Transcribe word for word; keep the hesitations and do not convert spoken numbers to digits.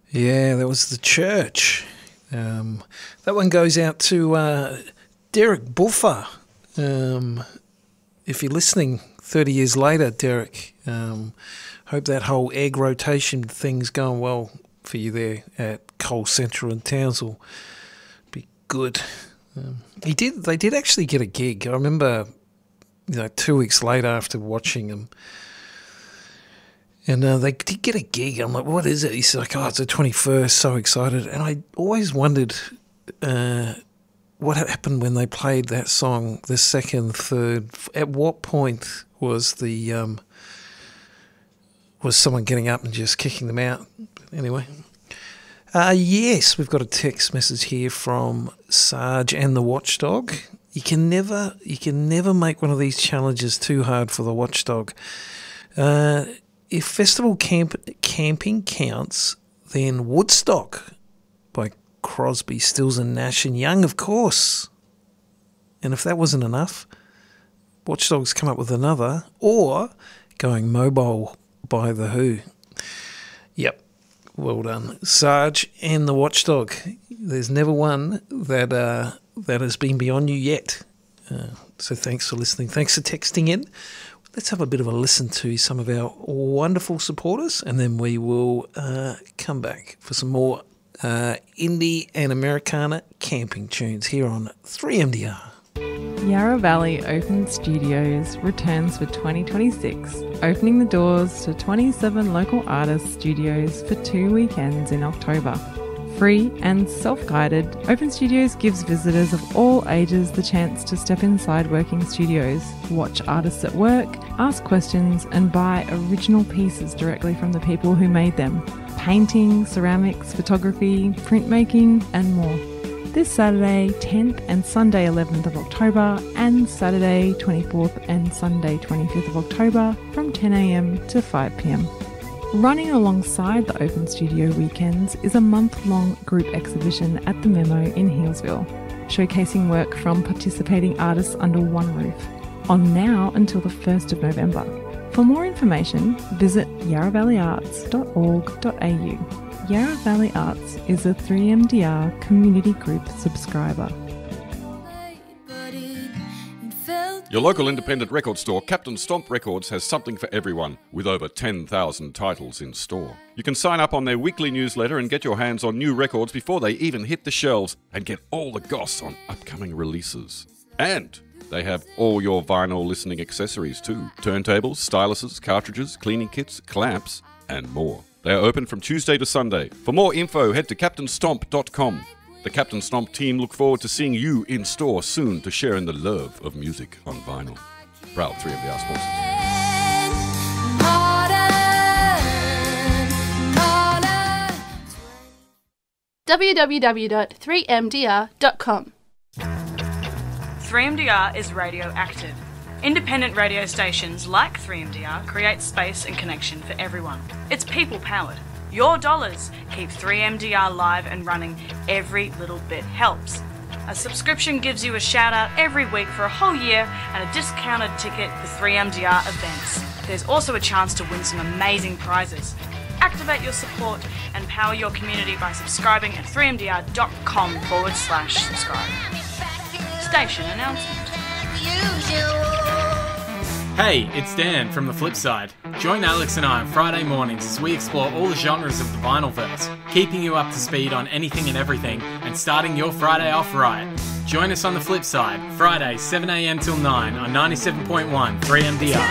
Yeah, that was The Church. Um, that one goes out to uh, Derek Buffer. Um, if you're listening thirty years later, Derek, um, hope that whole egg rotation thing's going well for you there at Coal Central in Townsville. Be good. Um, he did. They did actually get a gig. I remember, you know, two weeks later after watching him, and uh, they did get a gig. I'm like, what is it? He's like, oh, it's the twenty-first. So excited. And I always wondered uh, what happened when they played that song, the second, third. At what point was the um, was someone getting up and just kicking them out? Anyway. Uh, yes, we've got a text message here from Sarge and the Watchdog. You can never, you can never make one of these challenges too hard for the Watchdog. Uh, if festival camp camping counts, then Woodstock by Crosby, Stills and Nash and Young, of course. And if that wasn't enough, Watchdogs come up with another, or Going Mobile by The Who. Yep. Well done, Sarge and the Watchdog. There's never one that uh, that has been beyond you yet. Uh, so thanks for listening. Thanks for texting in. Let's have a bit of a listen to some of our wonderful supporters, and then we will uh, come back for some more uh, indie and Americana camping tunes here on three M D R. Yarra Valley Open Studios returns for twenty twenty-six, opening the doors to twenty-seven local artist studios for two weekends in October. Free and self-guided, Open Studios gives visitors of all ages the chance to step inside working studios, watch artists at work, ask questions and buy original pieces directly from the people who made them. Painting, ceramics, photography, printmaking and more. This Saturday tenth and Sunday eleventh of October, and Saturday twenty-fourth and Sunday twenty-fifth of October from ten a m to five p m. Running alongside the Open Studio weekends is a month-long group exhibition at the Memo in Healesville, showcasing work from participating artists under one roof, on now until the first of November. For more information, visit yarra valley arts dot org dot a u. Yarra Valley Arts is a three M D R community group subscriber. Your local independent record store, Captain Stomp Records, has something for everyone, with over ten thousand titles in store. You can sign up on their weekly newsletter and get your hands on new records before they even hit the shelves, and get all the goss on upcoming releases. And they have all your vinyl listening accessories too. Turntables, styluses, cartridges, cleaning kits, clamps, and more. They are open from Tuesday to Sunday. For more info, head to captain stomp dot com. The Captain Stomp team look forward to seeing you in store soon to share in the love of music on vinyl. Proud three M D R sponsors. w w w dot three m d r dot com. three M D R is radioactive. Independent radio stations like three M D R create space and connection for everyone. It's people-powered. Your dollars keep three M D R live and running. Every little bit helps. A subscription gives you a shout-out every week for a whole year and a discounted ticket for three M D R events. There's also a chance to win some amazing prizes. Activate your support and power your community by subscribing at three m d r dot com forward slash subscribe. Station announcement. Hey, it's Dan from The Flip Side. Join Alex and I on Friday mornings as we explore all the genres of the Vinylverse, keeping you up to speed on anything and everything and starting your Friday off right. Join us on The Flip Side, Friday seven a m till nine on ninety-seven point one three M D R.